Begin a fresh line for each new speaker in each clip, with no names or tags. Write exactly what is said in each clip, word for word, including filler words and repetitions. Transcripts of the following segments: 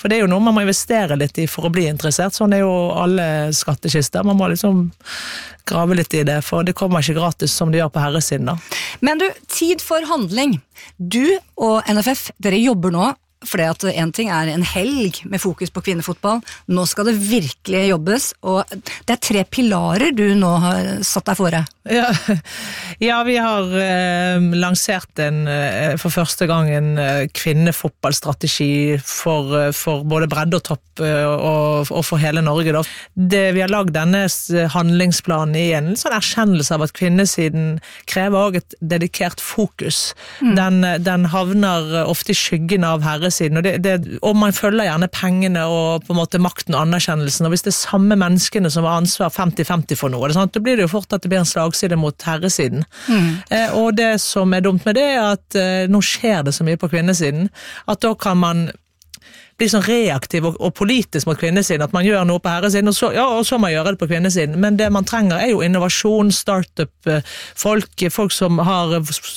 For det er jo noe man må investere litt i for å bli interessert, sånn er jo alle skattekister, man må liksom grave litt i det, for det kommer ikke gratis som det gjør på herresiden da.
Men du, tid for handling. Du og N F F, dere jobber nå, fordi at en ting er en helg med fokus på kvinnefotball, nå skal det virkelig jobbes, og det er tre pilarer du nå har satt deg fore.
Ja, ja vi har eh, lansert en, eh, for første gang en eh, kvinnefotballstrategi for, eh, for både bredde og topp eh, og, og for hele Norge. Da. Det, vi har lagd denne handlingsplanen i en sånn erkjennelse av at kvinnesiden krever også et dedikert fokus. Mm. Den, den havner ofte i skyggen av herresiden, og, det, det, og man følger gjerne pengene og på en måte makten og anerkjennelsen, og hvis det er samme menneskene som har ansvar femti femti for noe, det, sant? Da blir det jo fort at det blir en slag side mot herresiden. Mm. Eh, og det som er dumt med det er at eh, nå skjer det så mye på kvinnesiden, at da kan man bli sånn reaktiv og, og politisk mot kvinnesiden, at man gjør noe på herresiden, og så, ja, og så må man gjøre det på kvinnesiden. Men det man trenger er jo innovasjon, startup, folk, folk som har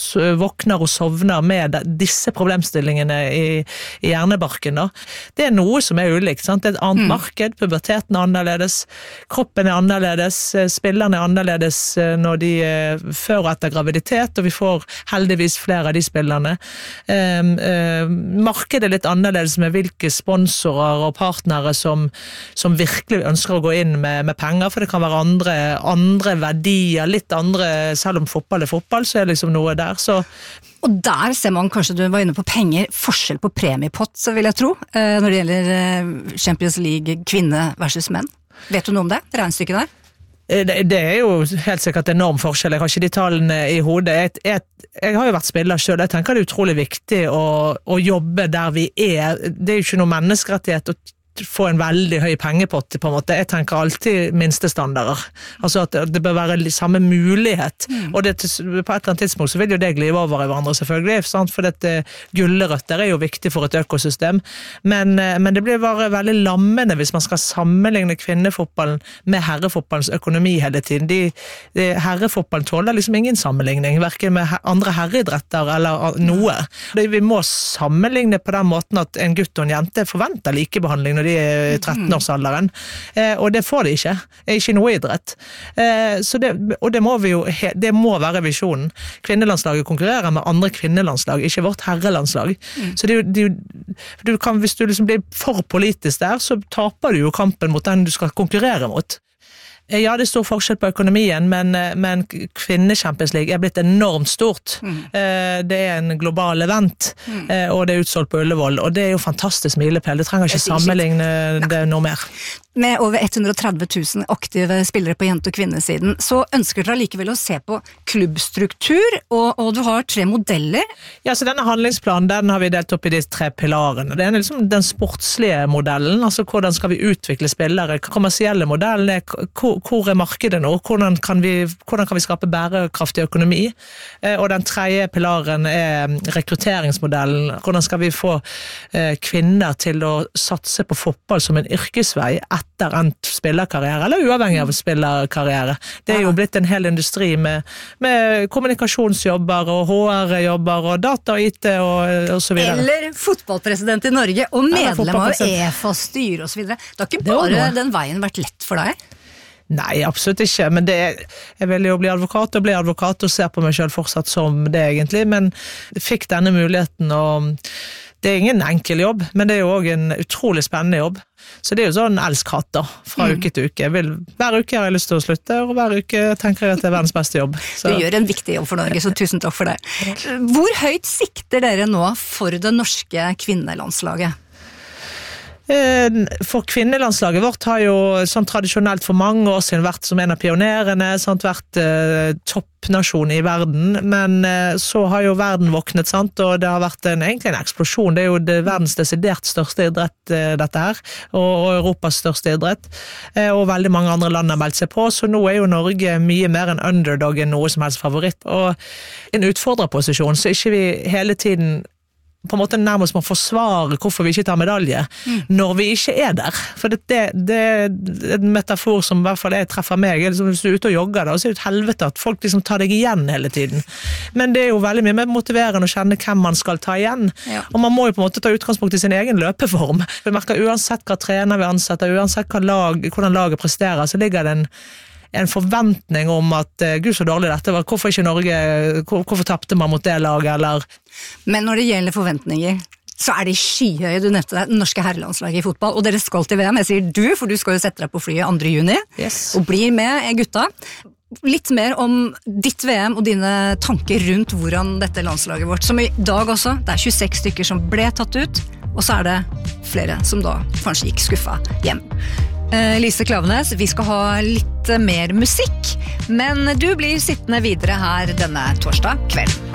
våkner og sovner med disse problemstillingene i, i hjernebarken. Da. Det er noe som er ulikt, sant? Det er et annet mm. marked, puberteten er annerledes, kroppen er annerledes, spillerne er annerledes når de før og etter graviditet, og vi får heldigvis flere av de spillerne. Um, um, markedet er litt annerledes med hvilke sponsorer og partnere som, som virkelig ønsker å gå inn med, med penger, for det kan være andre, andre verdier, litt andre, selv om fotball er fotball, så er det liksom noe der, så...
Og der ser man, kanskje du var inne på penger, forskjell på premiepott, så vil jeg tro, når det gjelder Champions League kvinne versus menn. Vet du noe om det? Regnstykket der?
Det, det er jo helt sikkert enorm forskjell, jeg har ikke de tallene i hodet. Jeg, jeg, jeg har jo vært spiller selv, jeg tenker det er utrolig viktig å, å jobbe der vi er. Det er jo ikke noe menneskerettighet å få en veldig høy pengepott på en måte. Jeg tenker alltid minstestandarder. Altså at det bør være samme mulighet. Mm. Og det, på et eller annet tidspunkt så vil jo det glive over i hverandre selvfølgelig, sant? For dette gullerøtter er jo viktig for et økosystem. Men, men det blir bare veldig lammende hvis man skal sammenligne kvinnefotballen med herrefotballens økonomi hele tiden. De, de, herrefotballen tåler liksom ingen sammenligning, hverken med andre herreidretter eller noe. Vi må sammenligne på den måten at en gutt og en jente forventer likebehandling når de er i tretten-årsalderen, eh, og det får de ikke, er ikke noe idrett. Eh, så det, og det må vi jo, det må være visjonen. Kvinnelandslaget konkurrerer med andre kvinnelandslag, ikke vårt herrelandslag. Mm. Så det, det, du kan, hvis du liksom blir for politisk der, så taper du jo kampen mot den du skal konkurrere mot. Ja, det er stor forskjell på økonomien, men, men kvinne-Champions League er blitt enormt stort. Mm. Det er en global event, mm. og det er utsolgt på Ullevål, og det er jo fantastisk milepæl. Du trenger ikke sammenligne det noe mer.
Med over hundre og tretti tusen aktive spillere på jente- og kvinnesiden, så ønsker dere likevel å se på klubbstruktur, og, og du har tre modeller.
Ja, så denne handlingsplanen, den har vi delt opp i de tre pilarene. Det er liksom den sportslige modellen, altså hvordan skal vi utvikle spillere, kommersielle modellen er hvor, hvor er markedet nå, hvordan kan, vi, hvordan kan vi skape bærekraftig økonomi, og den tredje pilaren er rekrutteringsmodellen, hvordan skal vi få kvinner til å satse på fotball som en yrkesvei etter en spillerkarriere, eller uavhengig av spillerkarriere. Det er jo blitt en hel industri med, med kommunikasjonsjobber og H R-jobber og data og I T og, og så videre.
Eller fotballpresident i Norge og medlem av E F A-styre og så videre. Det har ikke bare den veien vært lett for deg?
Nei, absolutt ikke, men det er, jeg vil jo bli advokat og bli advokat og ser på meg selv fortsatt som det egentlig, men jeg fikk denne muligheten og det er ingen enkel jobb, men det er jo også en utrolig spennende jobb. Så det er jo sånn elsk-hat da, fra mm. uke til uke. Jeg vil, hver uke har jeg lyst til å slutte, og hver uke tenker jeg at det er verdens beste jobb. Så.
Du gjør en viktig jobb for Norge, så tusen takk for det. Hvor høyt sikter dere nå for det norske kvinnelandslaget?
For kvinnelandslaget vårt har jo sånn tradisjonelt for mange år siden vært som en av pionerene, sant, vært eh, toppnasjon i verden, men eh, så har jo verden våknet, sant, og det har vært en, egentlig en eksplosjon. Det er jo det verdens desidert største idrett eh, dette her, og, og Europas største idrett, eh, og veldig mange andre land har meldt seg på, så nå er jo Norge mye mer en underdog enn noe som helst favoritt, og en utfordrerposisjon, så ikke vi hele tiden på en måte nærmest må forsvare hvorfor vi ikke tar medalje, mm. når vi ikke er der. For det, det, det er en metafor som i hvert fall jeg treffer meg. Liksom, hvis du er ute og jogger da, så er det et helvete at folk liksom tar deg igjen hele tiden. Men det er jo veldig mye mer motiverende å kjenne hvem man skal ta igjen. Ja. Og man må jo på en måte ta utgangspunkt i sin egen løpeform. Vi merker uansett hva trener vi ansetter, uansett hva lag, hvordan laget presterer, så ligger det en en forventning om at uh, gud så dårlig dette var, hvorfor ikke Norge, hvor, hvorfor tappte man mot det laget, eller...
Men når det gjelder forventninger, så er de skyhøye, du nevnte det, norske herrelandslaget i fotball, og dere skal til V M, jeg sier du, for du skal jo sette deg på flyet andre juni, yes. og blir med gutta. Litt mer om ditt V M og dine tanker rundt hvordan dette landslaget vårt, som i dag også, det er tjueseks stykker som ble tatt ut, og så er det flere som da kanskje gikk skuffa hjem. Lise Klaveness, vi skal ha litt mer musikk, men du blir sittende videre her denne torsdag kveld.